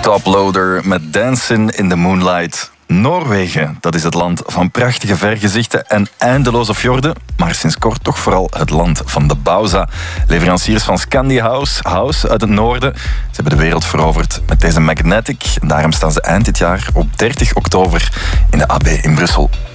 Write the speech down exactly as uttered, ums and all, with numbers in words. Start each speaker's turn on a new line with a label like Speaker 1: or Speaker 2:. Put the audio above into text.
Speaker 1: Toploader met Dancing in the Moonlight. Noorwegen, dat is het land van prachtige vergezichten en eindeloze fjorden, maar sinds kort toch vooral het land van de Bauza. Leveranciers van Scandi House, House uit het noorden. Ze hebben de wereld veroverd met deze Magnetic. En daarom staan ze eind dit jaar op dertig oktober in de A B in Brussel.